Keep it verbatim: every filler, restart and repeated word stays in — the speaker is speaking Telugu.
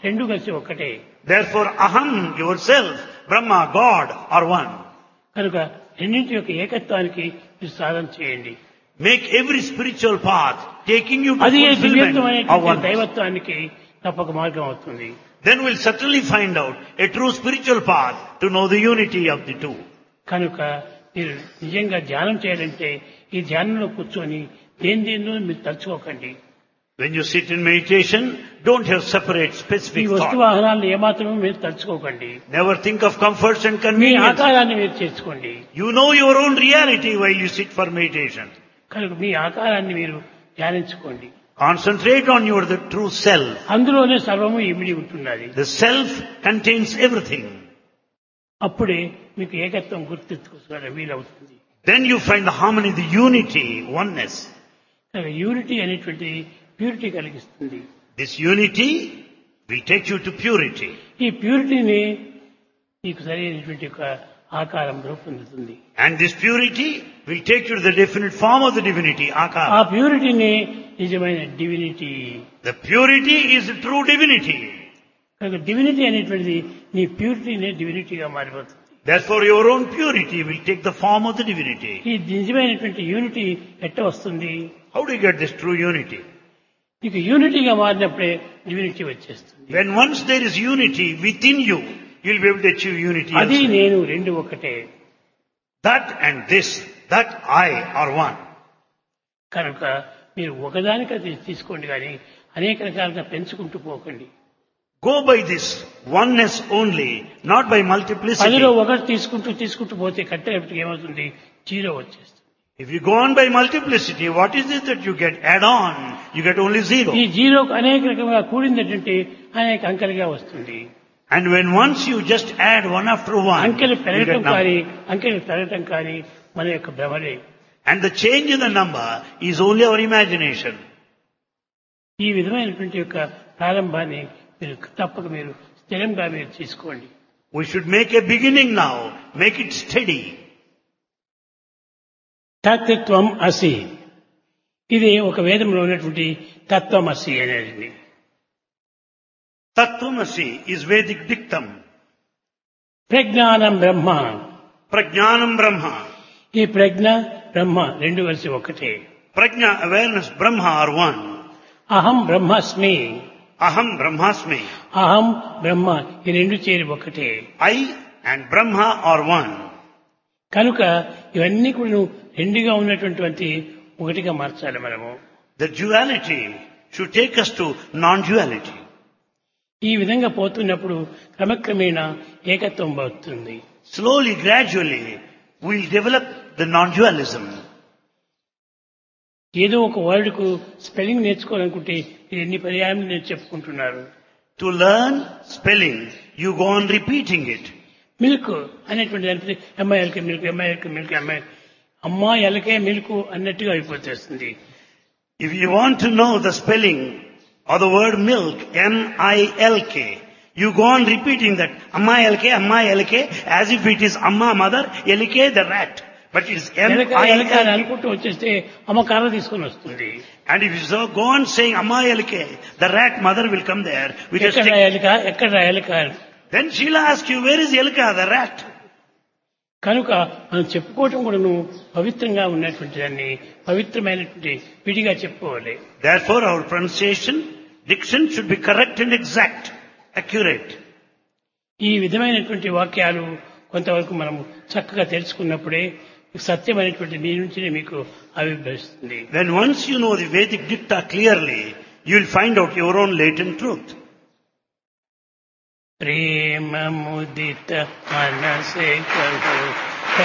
రెండు కలిసి ఒక్కటే. Therefore, aham, yourself, Brahma, God are one. కనుక రెండింటి యొక్క ఏకత్వానికి మీరు సాధన చేయండి. Make every spiritual path taking you to అది fulfillment of దివ్యత్వమైనటువంటి one. దైవత్వానికి తప్పక మార్గం అవుతుంది. Then we'll certainly find out a true spiritual path to know the unity of the two. కనుక మీరు నిజంగా ధ్యానం చేయాలంటే ఈ ధ్యానంలో కూర్చొని దేని దేనిలో మీరు తలుచుకోకండి. When you sit in meditation, don't have separate ఈ specific వస్తు thought. వాహనాలను ఏమాత్రమూ మీరు తలుచుకోకండి. Never think of comforts and me convenience. ఆకారాన్ని మీరు చేసుకోండి. You know your own reality while you sit for meditation. కనుక మీ ఆకారాన్ని మీరు ధ్యానించుకోండి. Concentrate on your the true self. అందులోనే సర్వము ఇమిడి ఉంటున్నది. The self contains everything. అప్పుడే మీకు ఏకత్వం గుర్తించుకోవడం వీలవుతుంది. Then you find the harmony, the unity, oneness. కనుక యూనిటీ అనేటువంటి ప్యూరిటీ కలిగిస్తుంది. This unity will take you to purity. ఈ ప్యూరిటీని మీకు సరైనటువంటి ఒక ఆకారం రూపొందుతుంది. And this purity will take you to the definite form of the divinity, ఆ Akara. ప్యూరిటీని నిజమైన divinity. The purity is the true divinity. కనుక డివినిటీ అనేటువంటిది నీ ప్యూరిటీనే డివినిటీగా మారిపోతుంది. Therefore your own purity will take the form of the divinity. ఈ నిజమైనటువంటి యూనిటీ ఎట్ట వస్తుంది? How do you get this true unity? నీకు యూనిటీగా మారినప్పుడే డివినిటీ వచ్చేస్తుంది. When once there is unity within you, you will be able to achieve unity అది elsewhere. నేను రెండు ఒకటే. That and this, that I are one. కనుక మీరు ఒకదానికది తీసుకోండి కానీ అనేక రకాలుగా పెంచుకుంటూ పోకండి. Go by this oneness only, not by multiplicity. పదిలో ఒకటి తీసుకుంటూ తీసుకుంటూ పోతే కట్టేపటికి ఏమవుతుంది? జీరో వచ్చేస్తుంది. If you go on by multiplicity, what is it that you get? Add on, you get only zero. ఈ జీరోకు అనేక రకంగా కూడిందంటే అనేక అంకెలుగా వస్తుంది. And when once you just add one after one, అంకెలు you పెరగటం get number. కానీ అంకెలు పెరగటం కానీ మన యొక్క భ్రమలే. And the change in the number is only our imagination. ఈ విధమైనటువంటి యొక్క ప్రారంభాన్ని మీరు తప్పక మీరు స్థిరంగా మీరు తీసుకోండి. We should make a beginning now, make it steady. తత్వం అసి, ఇది ఒక వేదంలో ఉన్నటువంటి తత్వం అసి అనేది. Tattvamasi is Vedic dictum. ప్రజ్ఞానం బ్రహ్మ, Prajnanam Brahma. ఈ ప్రజ్ఞ బ్రహ్మ రెండు కలిసి ఒకటే. Prajna, awareness, Brahma are one. అహం బ్రహ్మాస్మి, Aham Brahmasmi. అహం బ్రహ్మ ఈ రెండు చేరి ఒకటే. I and Brahma are one. కనుక ఇవన్నీ కూడా నువ్వు రెండుగా ఉన్నటువంటి ఒకటిగా మార్చాలి మనము. The duality should take us to non-duality. ఈ విధంగా పోతున్నప్పుడు క్రమక్రమేణా ఏకత్వం అవుతుంది. Slowly, gradually, we'll develop the non-dualism. ఏదో ఒక వర్డ్కు స్పెల్లింగ్ నేర్చుకోవాలనుకుంటే ఇది ఎన్ని పర్యాయం నేను చెప్పుకుంటున్నారు. To learn spelling, you go on repeating it. Milk అనేటువంటి దానికి అమ్మాయిలకే మిల్క్, అమ్మాయిలకి మిల్క్, అమ్మాయి అమ్మాయిలకే మిల్క్ అన్నట్టుగా అయిపోతుంది. If you want to know the spelling of the word milk, M I L K, you go on repeating that, Amma L K, Amma L K, as if it is Amma mother, L K the rat. But it is M ఎలక I ఎలక L అని K. అనుకుంటూ వచ్చేస్తే అమ్మ కర్ర తీసుకొని వస్తుంది. And if you so go on saying Amma L K, the rat mother will come there with a ఎక్కడ stick. ఎలక ఎక్కడ ఎలక. Then she'll ask you, where is Elka, the rat? కనుక మనం చెప్పుకోవటం కూడా నువ్వు పవిత్రంగా ఉన్నటువంటి దాన్ని పవిత్రమైనటువంటి విడిగా చెప్పుకోవాలి. Therefore our pronunciation, diction should be correct and exact, accurate. ఈ విధమైనటువంటి వాక్యాలు కొంతవరకు మనం చక్కగా తెలుసుకున్నప్పుడే సత్యమైనటువంటి మీ నుంచినే మీకు ఆవిర్భవిస్తుంది. When once you know the Vedic dicta clearly, you will find out your own latent truth. ప్రేమ ముదిత మనసే కహో